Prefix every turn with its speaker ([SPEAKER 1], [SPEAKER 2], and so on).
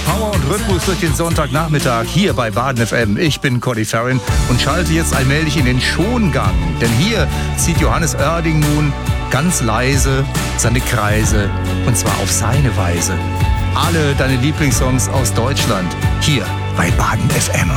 [SPEAKER 1] Power und Rhythmus durch den Sonntagnachmittag hier bei Baden FM. Ich bin Conny Farren und schalte jetzt allmählich in den Schongang. Denn hier zieht Johannes Oerding nun ganz leise seine Kreise und zwar auf seine Weise. Alle deine Lieblingssongs aus Deutschland hier bei Baden FM.